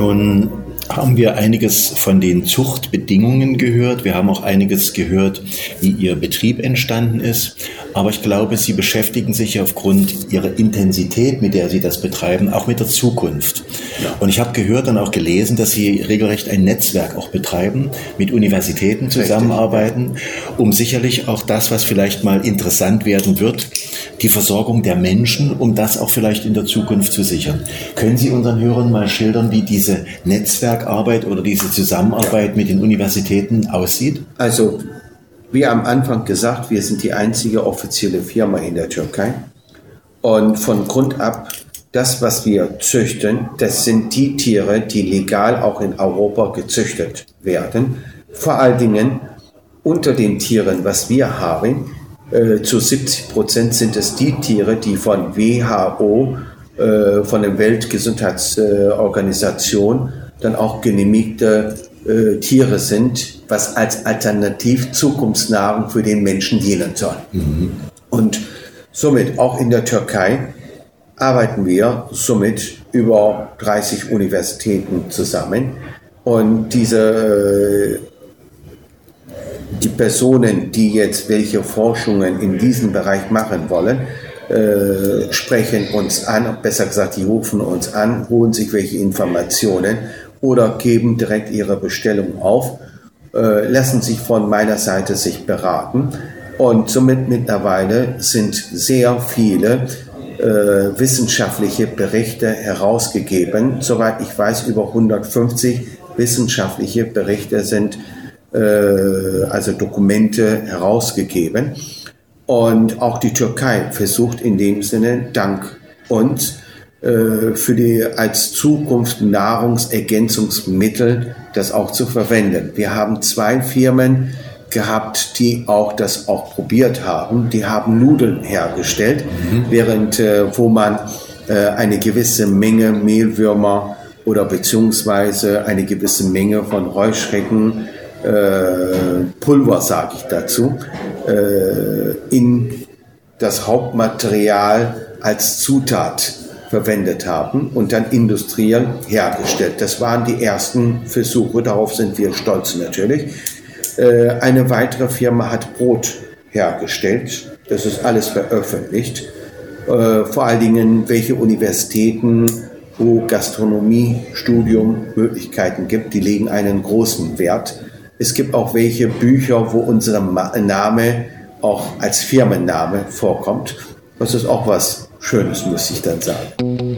Nun haben wir einiges von den Zuchtbedingungen gehört. Wir haben auch einiges gehört, wie Ihr Betrieb entstanden ist. Aber ich glaube, Sie beschäftigen sich aufgrund Ihrer Intensität, mit der Sie das betreiben, auch mit der Zukunft. Ja. Und ich habe gehört und auch gelesen, dass Sie regelrecht ein Netzwerk auch betreiben, mit Universitäten zusammenarbeiten, um sicherlich auch das, was vielleicht mal interessant werden wird, die Versorgung der Menschen, um das auch vielleicht in der Zukunft zu sichern. Können Sie unseren Hörern mal schildern, wie diese Netzwerkarbeit oder diese Zusammenarbeit mit den Universitäten aussieht? Also, wie am Anfang gesagt, wir sind die einzige offizielle Firma in der Türkei. Und von Grund ab, das, was wir züchten, das sind die Tiere, die legal auch in Europa gezüchtet werden. Vor allen Dingen unter den Tieren, was wir haben, zu 70% sind es die Tiere, die von WHO, von der Weltgesundheitsorganisation, dann auch genehmigte Tiere sind, was als Alternativ Zukunftsnahrung für den Menschen dienen soll. Mhm. Und somit auch in der Türkei arbeiten wir somit über 30 Universitäten zusammen. Und die Personen, die jetzt welche Forschungen in diesem Bereich machen wollen, sprechen uns an, besser gesagt, die rufen uns an, holen sich welche Informationen oder geben direkt ihre Bestellung auf, lassen sich von meiner Seite sich beraten. Und somit mittlerweile sind sehr viele wissenschaftliche Berichte herausgegeben. Soweit ich weiß, über 150 wissenschaftliche Berichte sind also Dokumente herausgegeben. Und auch die Türkei versucht in dem Sinne, dank uns, als Zukunft Nahrungsergänzungsmittel das auch zu verwenden. Wir haben 2 Firmen gehabt, die auch das auch probiert haben. Die haben Nudeln hergestellt, während wo man eine gewisse Menge Mehlwürmer oder beziehungsweise eine gewisse Menge von Heuschrecken Pulver, sage ich dazu, in das Hauptmaterial als Zutat verwendet haben und dann industriell hergestellt. Das waren die ersten Versuche, darauf sind wir stolz natürlich. Eine weitere Firma hat Brot hergestellt, das ist alles veröffentlicht. Vor allen Dingen, welche Universitäten, wo Gastronomiestudium Möglichkeiten gibt, die legen einen großen Wert. Es gibt auch welche Bücher, wo unser Name auch als Firmenname vorkommt. Das ist auch was Schönes, muss ich dann sagen.